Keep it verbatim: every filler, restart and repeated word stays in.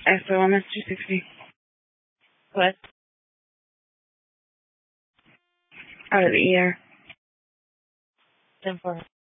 S O M S two sixty. What? Out of the E R. ten four.